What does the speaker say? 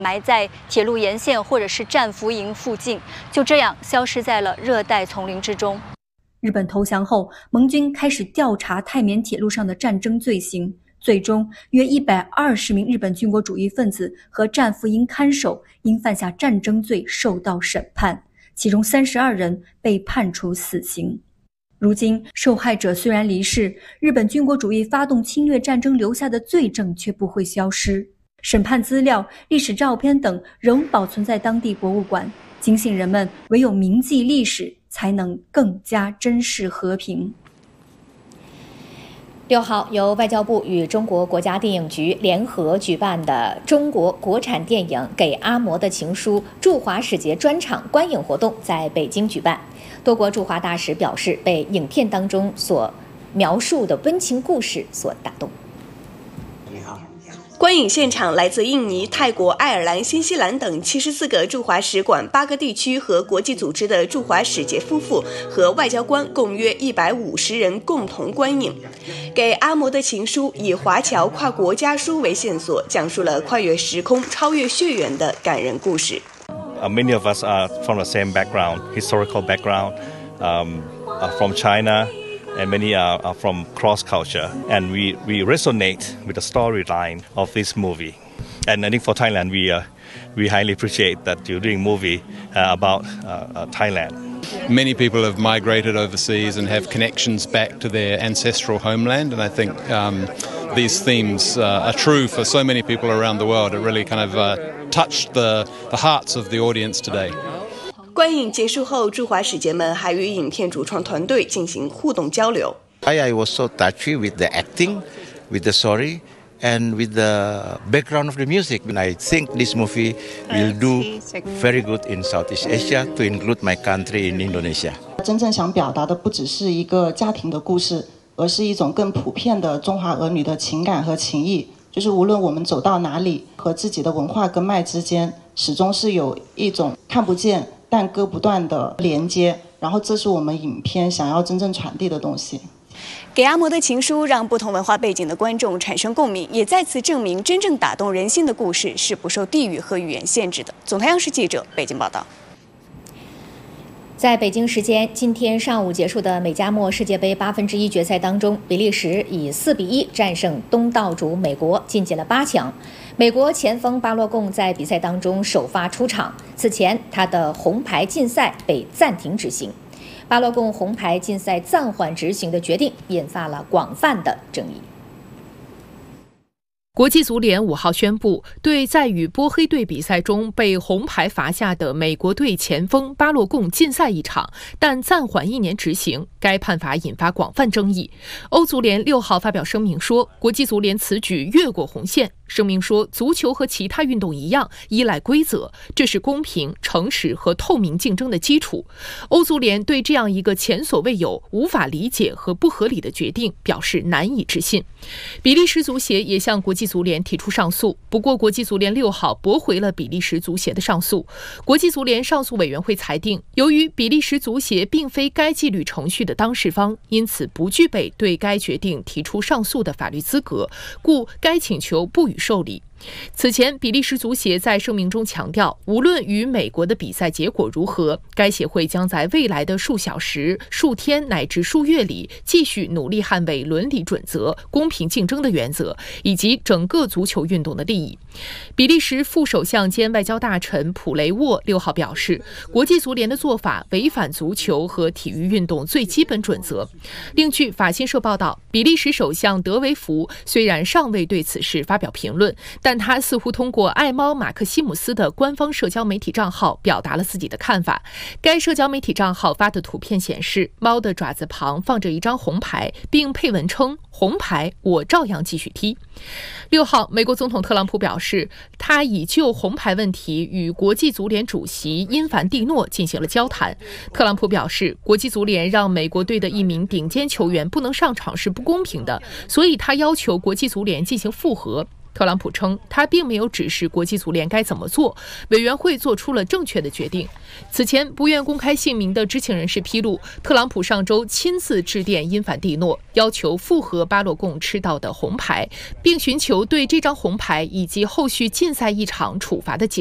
埋在铁路沿线或者是战俘营附近，就这样消失在了热带丛林之中。日本投降后，盟军开始调查泰缅铁路上的战争罪行，最终约120名日本军国主义分子和战俘营看守因犯下战争罪受到审判，其中32人被判处死刑。如今，受害者虽然离世，日本军国主义发动侵略战争留下的罪证却不会消失。审判资料、历史照片等仍保存在当地博物馆，警醒人们唯有铭记历史，才能更加珍视和平。 6号，由外交部与中国国家电影局联合举办的中国国产电影《给阿嬷的情书》驻华使节专场观影活动在北京举办。多国驻华大使表示，被影片当中所描述的温情故事所打动。 观影现场来自印尼、泰国、爱尔兰、新西兰等74个驻华使馆、8个地区和国际组织的驻华使节夫妇和外交官共约150人共同观影。给阿嬷的情书以华侨跨国家书为线索，讲述了跨越时空、超越血缘的感人故事。 Many of us are from the same background, historical background, from China.And many are from cross-culture, and we resonate with the storyline of this movie. And I think for Thailand, we highly appreciate that you're doing a movie about Thailand. Many people have migrated overseas and have connections back to their ancestral homeland, and I think these themes are true for so many people around the world. It really kind of touched the hearts of the audience today. 观影结束后，驻华使节们还与影片主创团队进行互动交流。 I was so touched with the acting, with the story, and with the background of the music. And I think this movie will do very good in Southeast Asia, to include my country in Indonesia. 真正想表达的不只是一个家庭的故事，而是一种更普遍的中华儿女的情感和情谊。就是无论我们走到哪里，和自己的文化根脉之间，始终是有一种看不见但割不断的连接，然后这是我们影片想要真正传递的东西。 给阿嬷的情书让不同文化背景的观众产生共鸣，也再次证明真正打动人心的故事是不受地域和语言限制的。总台央视记者北京报道。 在北京时间今天上午结束的美加墨世界杯1/8决赛当中，比利时以4-1战胜东道主美国，晋级了8强。美国前锋巴洛贡在比赛当中首发出场，此前他的红牌禁赛被暂停执行。巴洛贡红牌禁赛暂缓执行的决定引发了广泛的争议。 国际足联5号宣布，对在与波黑队比赛中被红牌罚下的美国队前锋巴洛贡禁赛一场，但暂缓1年执行。该判罚引发广泛争议。欧足联6号发表声明说，国际足联此举越过红线。声明说，足球和其他运动一样依赖规则，这是公平、诚实和透明竞争的基础。欧足联对这样一个前所未有、无法理解和不合理的决定表示难以置信。比利时足协也向国际足联提出上诉，不过国际足联6号驳回了比利时足协的上诉。国际足联上诉委员会裁定，由于比利时足协并非该纪律程序的当事方，因此不具备对该决定提出上诉的法律资格，故该请求不予受理。此前，比利时足协在声明中强调，无论与美国的比赛结果如何，该协会将在未来的数小时、数天乃至数月里继续努力捍卫伦理准则、公平竞争的原则以及整个足球运动的利益。比利时副首相兼外交大臣普雷沃6号表示，国际足联的做法违反足球和体育运动最基本准则。另据法新社报道，比利时首相德维福虽然尚未对此事发表评论，但他似乎通过爱猫马克西姆斯的官方社交媒体账号表达了自己的看法。该社交媒体账号发的图片显示，猫的爪子旁放着一张红牌，并配文称：“红牌，我照样继续踢。”6号，美国总统特朗普表示，他已就红牌问题与国际足联主席因凡蒂诺进行了交谈。特朗普表示，国际足联让美国队的一名顶尖球员不能上场是不公平的，所以他要求国际足联进行复核。 特朗普称，他并没有指示国际足联该怎么做，委员会做出了正确的决定。此前，不愿公开姓名的知情人士披露，特朗普上周亲自致电因凡蒂诺，要求复核巴洛贡吃到的红牌，并寻求对这张红牌以及后续禁赛一场处罚的解